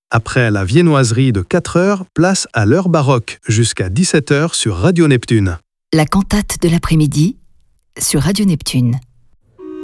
Après la viennoiserie de 4 heures, place à l'heure baroque jusqu'à 17 heures sur Radio Neptune. La cantate de l'après-midi sur Radio Neptune.